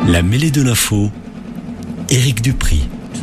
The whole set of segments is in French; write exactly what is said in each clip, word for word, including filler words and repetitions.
La mêlée de l'info, Éric Dupry.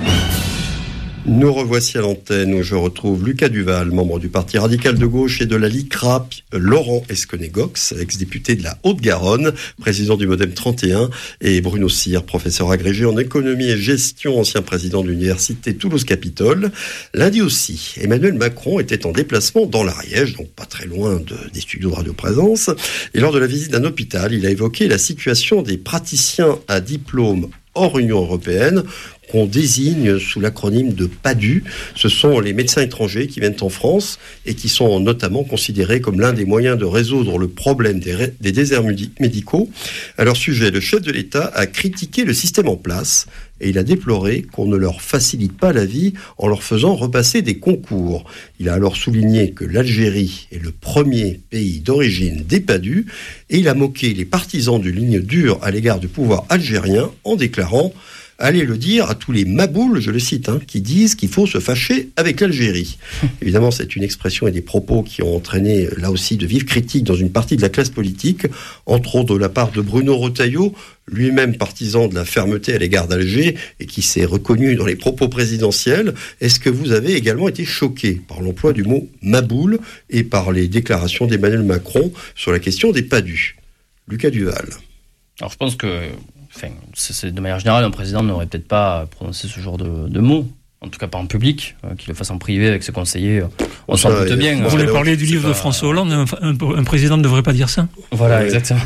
Nous revoici à l'antenne où je retrouve Lucas Duval, membre du Parti radical de gauche et de la LICRA, Laurent Esquenet-Gox, ex-député de la Haute-Garonne, président du Modem trente et un, et Bruno Cyr, professeur agrégé en économie et gestion, ancien président de l'université Toulouse-Capitole. Lundi aussi, Emmanuel Macron était en déplacement dans l'Ariège, donc pas très loin de, des studios de Radio Présence, et lors de la visite d'un hôpital, il a évoqué la situation des praticiens à diplôme hors Union européenne, qu'on désigne sous l'acronyme de PADU. Ce sont les médecins étrangers qui viennent en France et qui sont notamment considérés comme l'un des moyens de résoudre le problème des, ré- des déserts médicaux. À leur sujet, le chef de l'État a critiqué le système en place et il a déploré qu'on ne leur facilite pas la vie en leur faisant repasser des concours. Il a alors souligné que l'Algérie est le premier pays d'origine des PADU et il a moqué les partisans d'une ligne dure à l'égard du pouvoir algérien en déclarant « Allez le dire à tous les maboules, je le cite, hein, qui disent qu'il faut se fâcher avec l'Algérie. » Évidemment, c'est une expression et des propos qui ont entraîné, là aussi, de vives critiques dans une partie de la classe politique, entre autres de la part de Bruno Retailleau, lui-même partisan de la fermeté à l'égard d'Alger et qui s'est reconnu dans les propos présidentiels. Est-ce que vous avez également été choqué par l'emploi du mot maboule et par les déclarations d'Emmanuel Macron sur la question des PADU ? Lucas Duval. Alors je pense que Enfin, c'est, c'est, de manière générale, un président n'aurait peut-être pas prononcé ce genre de, de mots, en tout cas pas en public, euh, qu'il le fasse en privé avec ses conseillers, on s'en doute bien. Vous voulez parler du livre pas... de François Hollande, un, un, un président ne devrait pas dire ça. Voilà, ouais, exactement.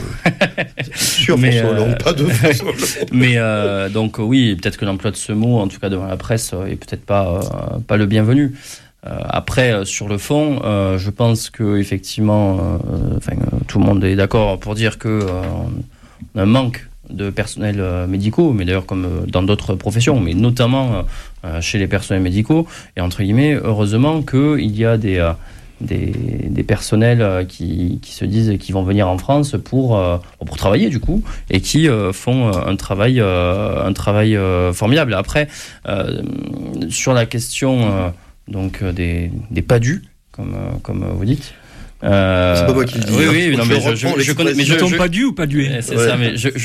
Sur mais, François Hollande, euh, pas de François Hollande. Mais euh, donc oui, peut-être que l'emploi de ce mot, en tout cas devant la presse, est peut-être pas, euh, pas le bienvenu. Euh, après, euh, sur le fond, euh, je pense que effectivement, euh, enfin, euh, tout le monde est d'accord pour dire que euh, on a un manque de personnels euh, médicaux, mais d'ailleurs comme euh, dans d'autres professions, mais notamment euh, chez les personnels médicaux. Et entre guillemets, heureusement qu'il y a des, euh, des, des personnels euh, qui, qui se disent qu'ils vont venir en France pour, euh, pour travailler du coup, et qui euh, font un travail, euh, un travail euh, formidable. Après, euh, sur la question euh, donc, des, des PADU, comme, euh, comme vous dites, Euh, c'est pas moi qui le dis. Oui, hein. oui, non, mais je, je, je connais, mais je, je tombe je, pas dû ou pas dué. C'est ouais. ça, mais je,